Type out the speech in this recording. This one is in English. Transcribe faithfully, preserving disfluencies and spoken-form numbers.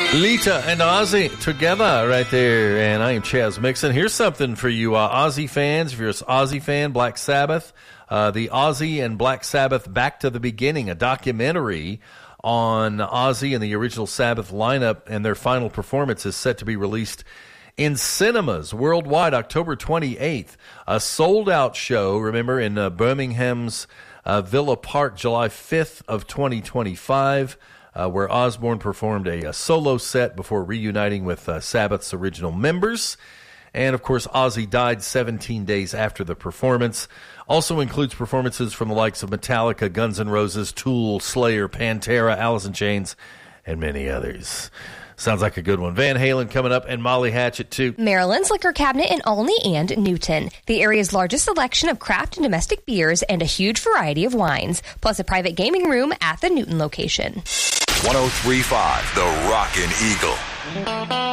Lita and Ozzy together right there. And I am Chaz Mixon. Here's something for you uh, Ozzy fans. If you're an Ozzy fan, Black Sabbath, uh, the Ozzy and Black Sabbath Back to the Beginning, a documentary on Ozzy and the original Sabbath lineup, and their final performance is set to be released in cinemas worldwide October twenty-eighth. A sold-out show, remember, in uh, Birmingham's uh, Villa Park, July fifth of twenty twenty-five. Uh, where Osbourne performed a, a solo set before reuniting with uh, Sabbath's original members. And, of course, Ozzy died seventeen days after the performance. Also includes performances from the likes of Metallica, Guns N' Roses, Tool, Slayer, Pantera, Alice in Chains, and many others. Sounds like a good one. Van Halen coming up, and Molly Hatchet, too. Maryland's Liquor Cabinet in Olney and Newton. The area's largest selection of craft and domestic beers and a huge variety of wines, plus a private gaming room at the Newton location. one oh three point five The Rockin' Eagle.